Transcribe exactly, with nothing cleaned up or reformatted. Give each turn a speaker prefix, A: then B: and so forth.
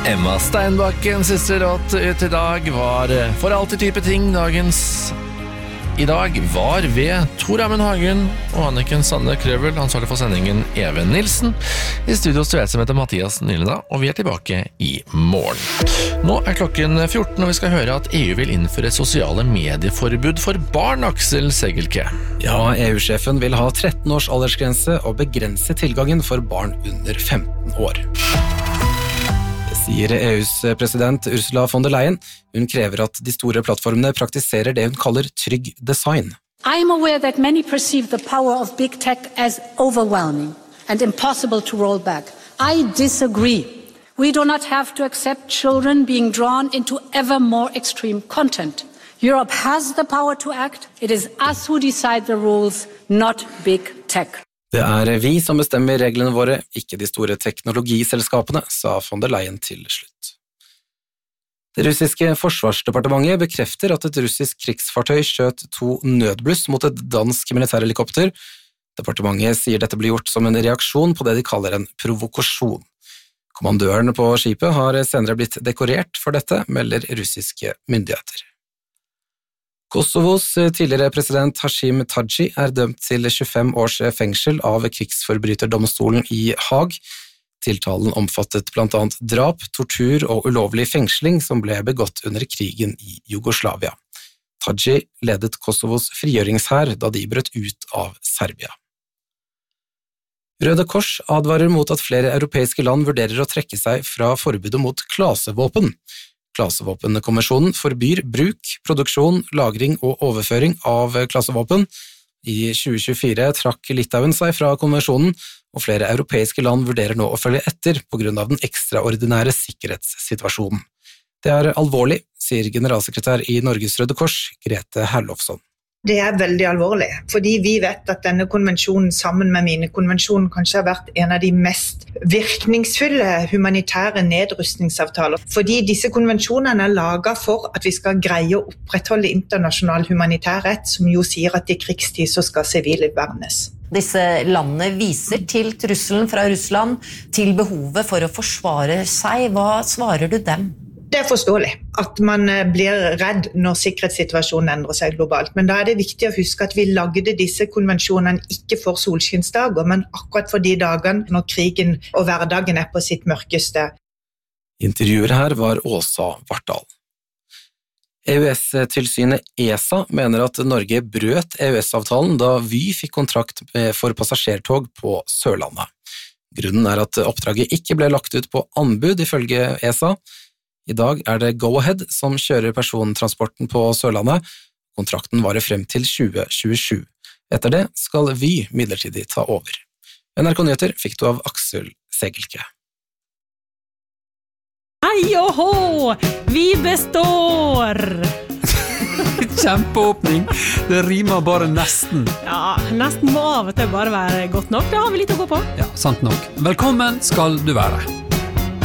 A: Emma Steinbakken, siste låt ut I dag var For alltid type ting. Dagens I dag var ved Tor Amund Hagen og Anniken Sanne Krøvel, ansvarlig for sendingen Even Nilsen. I studio står jeg som heter Mathias Nylenda, og vi er tilbake I morgen. Nå er klokken fjorten, og vi skal høre at EU vil innføre sosiale medieforbud for barn, Aksel Segelke.
B: Ja, EU-sjefen vil ha tretten års aldersgrense og begrense tilgangen for barn under femten år. Sier EUs president Ursula von der Leyen. Hun krever at de store plattformene praktiserer det hun kaller trygg design.
C: I'm aware that many perceive the power of big tech as overwhelming and impossible to roll back. I disagree. We do not have to accept children being drawn into ever more extreme content. Europe has the power to act. It is us who decide the rules, not big tech.
B: Det er vi som bestemmer reglene våre, ikke de store teknologiselskapene, sa von der Leyen til slutt. Det russiske forsvarsdepartementet bekrefter at et russisk krigsfartøy skjøt to nødbluss mot et dansk militærhelikopter. Departementet sier dette blir gjort som en reaksjon på det de kaller en provokasjon. Kommandøren på skipet har senere blitt dekorert for dette, melder russiske myndigheter. Kosovos tidligere president Hashim Thaci er dømt til tjuefem års fengsel av krigsforbryterdomstolen I Haag. Tiltalen omfattet blant annet drap, tortur og ulovlig fengsling som ble begått under krigen I Jugoslavia. Thaci ledet Kosovos frigjøringshær da de brøt ut av Serbia. Røde Kors advarer mot at flere europeiske land vurderer å trekke seg fra forbudet mot klasevåpen. Klasevåpenkonvensjonen forbyr bruk, produksjon, lagring og overføring av klasevåpen. I tjue tjuefire trakk Litauen seg fra konvensjonen, og flere europeiske land vurderer nå å følge etter på grunn av den ekstraordinære sikkerhetssituasjonen. Det er alvorlig, sier generalsekretær I Norges Røde Kors, Grete Herlofsson.
D: Det er veldig alvorlig, fordi vi vet at denne konvensjonen sammen med mine konvensjoner kanskje har vært en av de mest virkningsfulle humanitære nedrustningsavtaler. Fordi disse konvensjonene er laget for at vi skal greie å opprettholde internasjonal humanitær rett, som jo sier at I krigstid så skal sivile vernes.
E: Disse landene viser til trusselen fra Russland, til behovet for å forsvare seg. Hva svarer du dem?
D: Det er forståelig at man blir redd når sikkerhetssituasjonen endrer seg globalt, men da er det viktig å huske at vi lagde disse konvensjonene ikke for solskinnsdager, men akkurat for de dagene når krigen og hverdagen er på sitt mørkeste.
B: Intervjuer her var Åsa Vartdal. EØS-tilsynet ESA mener at Norge brøt EØS-avtalen da Vy fikk kontrakt for passasjertog på Sørlandet. Grunnen er at oppdraget ikke ble lagt ut på anbud ifølge ESA. I dag er det Go-Ahead som kjører persontransporten på Sørlandet. Kontrakten varer frem til tjue tjuesju. Etter det skal Vy midlertidig ta over. N R K Nyheter fikk du av Aksel Segelke.
F: Hei og hå! Vi består!
G: Kjempeåpning. Det rimer bare nesten.
F: Ja, nesten må av og til bare være godt nok. Da har vi litt å gå på.
G: Ja, sant nok. Velkommen skal du være.